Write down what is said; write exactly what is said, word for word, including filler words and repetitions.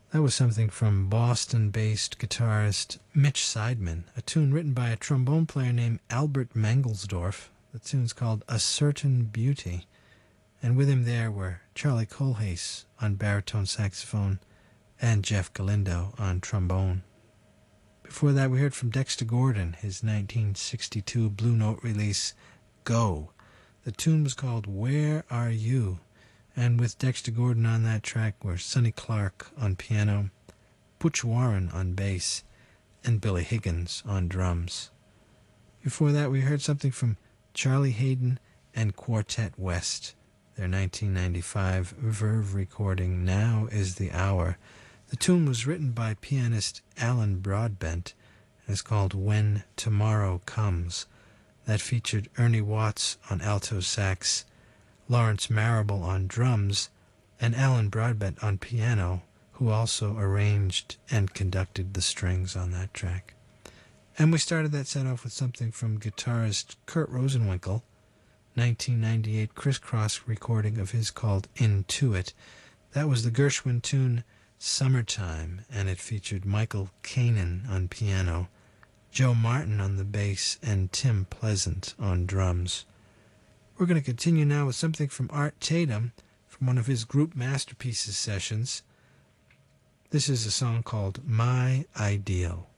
That was something from Boston-based guitarist Mitch Seidman, a tune written by a trombone player named Albert Mangelsdorf. The tune's called A Certain Beauty. And with him there were Charlie Colhase on baritone saxophone and Jeff Galindo on trombone. Before that, we heard from Dexter Gordon, his nineteen sixty-two Blue Note release, Go. The tune was called Where Are You? And with Dexter Gordon on that track were Sonny Clark on piano, Butch Warren on bass, and Billy Higgins on drums. Before that, we heard something from Charlie Haden and Quartet West, their nineteen ninety-five Verve recording, Now Is the Hour. The tune was written by pianist Alan Broadbent and is called When Tomorrow Comes. That featured Ernie Watts on alto sax, Lawrence Marable on drums, and Alan Broadbent on piano, who also arranged and conducted the strings on that track. And we started that set off with something from guitarist Kurt Rosenwinkel, nineteen ninety-eight crisscross recording of his called Intuit. That was the Gershwin tune Summertime, and it featured Michael Kanan on piano, Joe Martin on the bass, and Tim Pleasant on drums. We're going to continue now with something from Art Tatum from one of his group masterpieces sessions. This is a song called My Ideal.